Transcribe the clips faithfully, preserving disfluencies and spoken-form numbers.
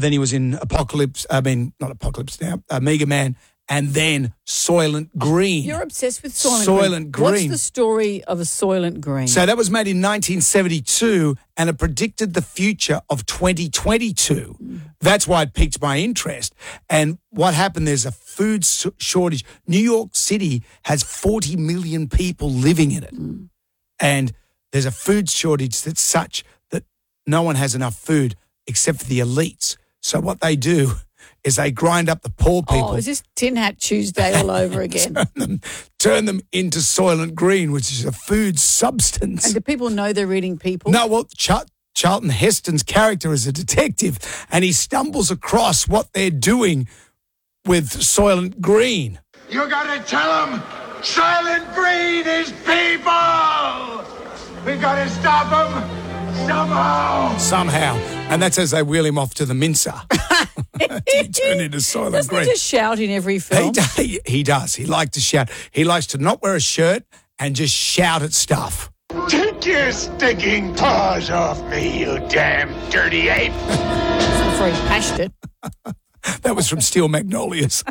then he was in Apocalypse, I mean, not Apocalypse now, uh, Mega Man, and then Soylent Green. You're obsessed with Soylent, Soylent Green. Green. What's the story of a Soylent Green? So that was made in nineteen seventy-two, and it predicted the future of twenty twenty-two. Mm. That's why it piqued my interest. And what happened, there's a food shortage. New York City has forty million people living in it. Mm. And there's a food shortage that's such that no one has enough food except for the elites. So what they do is they grind up the poor people. Oh, is this Tin Hat Tuesday all over again? turn, them, turn them into Soylent Green, which is a food substance. And do people know they're eating people? No, well, Char- Charlton Heston's character is a detective, and he stumbles across what they're doing with Soylent Green. You gotta tell them Soylent Green is people! We gotta stop them somehow! Somehow. And that's as they wheel him off to the mincer. He turned into Soylent Doesn't Green. he just shout in every film? He, he, he does. He likes to shout. He likes to not wear a shirt and just shout at stuff. Take your stinking paws off me, you damn dirty ape! I'm afraid he hashed it. That was from Steel Magnolias.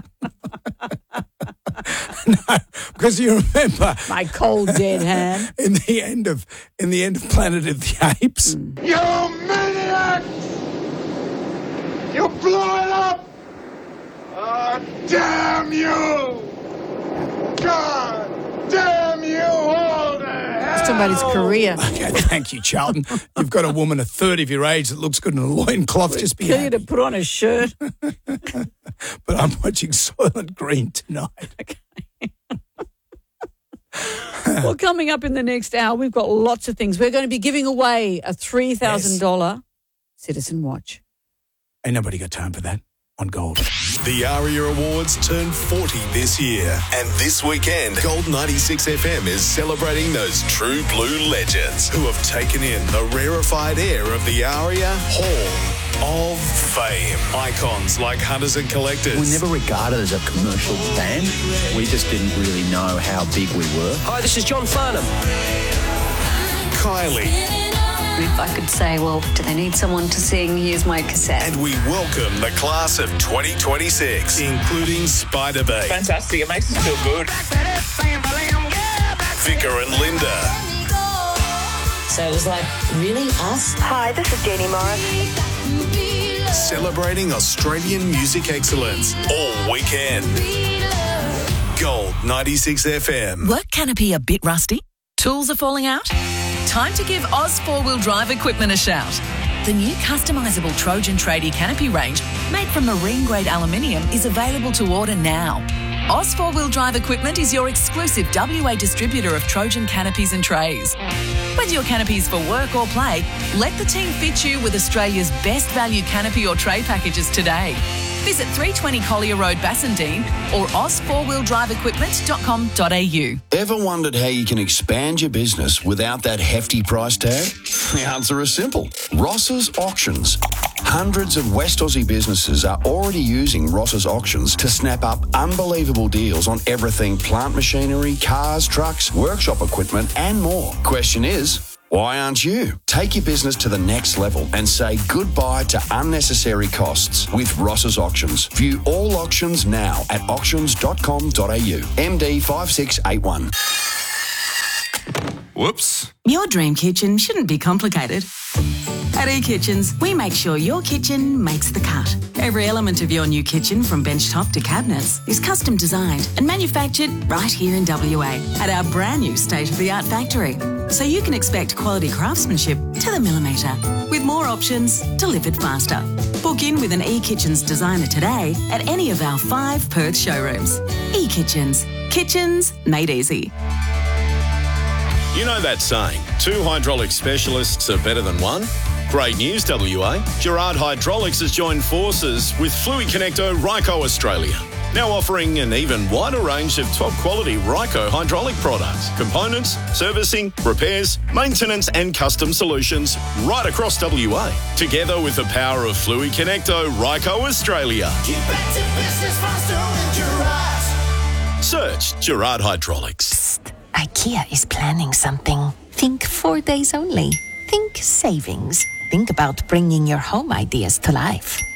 No, because you remember my cold dead hand in the end of in the end of Planet of the Apes. Mm. You maniacs! You blew it up! Oh, damn you! God damn you all to hell! He's talking about his career. Okay, thank you, Charlton. You've got a woman a third of your age that looks good in a loincloth. Just be kill happy. you to put on a shirt. But I'm watching Soylent Green tonight. Okay. Well, coming up in the next hour, we've got lots of things. We're going to be giving away a three thousand dollars yes. Citizen Watch. Ain't nobody got time for that on Gold. The ARIA Awards turn forty this year. And this weekend, Gold ninety-six F M is celebrating those true blue legends who have taken in the rarefied air of the ARIA Hall of Fame. Icons like Hunters and Collectors. We never regarded as a commercial band. We just didn't really know how big we were. Hi, this is John Farnham. Kylie. If I could say, well, do they need someone to sing? Here's my cassette. And we welcome the class of twenty twenty-six, including Spider-Bait. Fantastic. It makes us feel good. Vicar and Linda. So it was like, really, us? Hi, this is Jenny Morris. Celebrating Australian music excellence all weekend. Gold ninety-six F M. Work canopy a bit rusty? Tools are falling out? Time to give Oz four-wheel drive equipment a shout. The new customisable Trojan Tradie canopy range, made from marine-grade aluminium, is available to order now. Oz four-wheel drive equipment is your exclusive W A distributor of Trojan canopies and trays. Whether your canopies for work or play, let the team fit you with Australia's best value canopy or tray packages today. Visit three twenty Collier Road, Bassendean or oz four wheel drive equipment dot com dot a u. Ever wondered how you can expand your business without that hefty price tag? The answer is simple. Ross's Auctions. Hundreds of West Aussie businesses are already using Ross's Auctions to snap up unbelievable deals on everything plant machinery, cars, trucks, workshop equipment and more. Question is, why aren't you? Take your business to the next level and say goodbye to unnecessary costs with Ross's Auctions. View all auctions now at auctions dot com dot a u. M D five six eight one. Whoops. Your dream kitchen shouldn't be complicated. At eKitchens, we make sure your kitchen makes the cut. Every element of your new kitchen, from benchtop to cabinets, is custom designed and manufactured right here in W A at our brand new state-of-the-art factory. So you can expect quality craftsmanship to the millimetre, with more options delivered faster. Book in with an eKitchens designer today at any of our five Perth showrooms. eKitchens. Kitchens made easy. You know that saying, two hydraulic specialists are better than one? Great news, W A. Gerard Hydraulics has joined forces with Fluid Connecto Ryco Australia, now offering an even wider range of top-quality Ryco hydraulic products, components, servicing, repairs, maintenance and custom solutions right across W A. Together with the power of Fluid Connecto Ryco Australia. Get back to business faster with Gerard. Search Gerard Hydraulics. Psst. IKEA is planning something. Think four days only. Think savings. Think about bringing your home ideas to life.